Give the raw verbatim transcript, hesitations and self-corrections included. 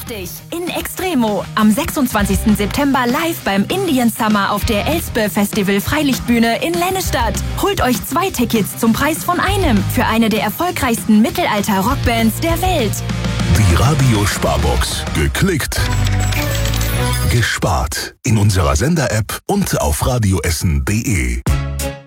buch dich in Extremo am sechsundzwanzigsten September live beim Indian Summer auf der Elspe Festival Freilichtbühne in Lennestadt. Holt euch zwei Tickets zum Preis von einem für eine der erfolgreichsten Mittelalter-Rockbands der Welt. Die Radio-Sparbox. Geklickt, gespart. In unserer Sender-App und auf radioessen punkt de.